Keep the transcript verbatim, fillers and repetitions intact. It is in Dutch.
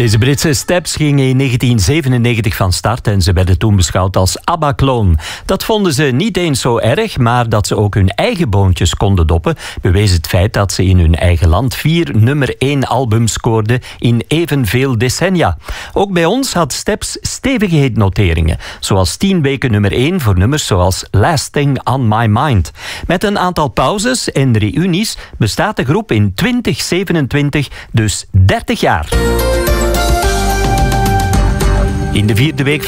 Deze Britse Steps gingen in negentien zevenennegentig van start en ze werden toen beschouwd als ABBA-kloon. Dat vonden ze niet eens zo erg, maar dat ze ook hun eigen boontjes konden doppen bewees het feit dat ze in hun eigen land vier nummer één albums scoorden in evenveel decennia. Ook bij ons had Steps stevige hitnoteringen, zoals tien weken nummer één voor nummers zoals Last Thing on My Mind. Met een aantal pauzes en reunies bestaat de groep in twintig zevenentwintig dus dertig jaar. In de vierde week